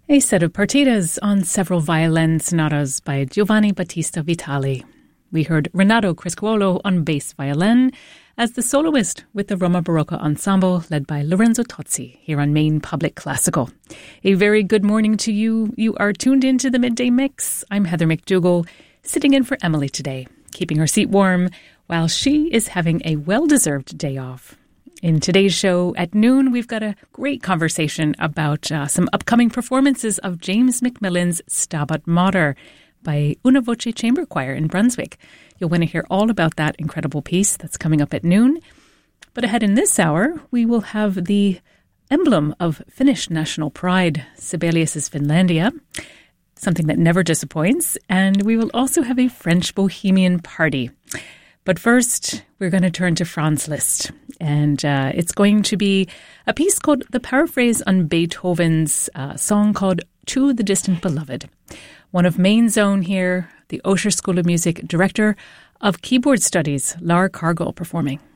A set of partitas on several violin sonatas by Giovanni Battista Vitali. We heard Renato Criscuolo on bass violin as the soloist with the Roma Barocca Ensemble led by Lorenzo Tozzi here on Maine Public Classical. A very good morning to you. You are tuned into the Midday Mix. I'm Heather McDougall, sitting in for Emily today, keeping her seat warm while she is having a well-deserved day off. In today's show at noon, we've got a great conversation about some upcoming performances of James Macmillan's Stabat Mater by Una Voce Chamber Choir in Brunswick. You'll want to hear all about that incredible piece that's coming up at noon. But ahead in this hour, we will have the emblem of Finnish national pride, Sibelius's Finlandia, something that never disappoints. And we will also have a French Bohemian party. But first, we're going to turn to Franz Liszt. And it's going to be a piece called The Paraphrase on Beethoven's song called To the Distant Beloved. One of Maine's own here, the Osher School of Music director of keyboard studies, Lar Cargill, performing.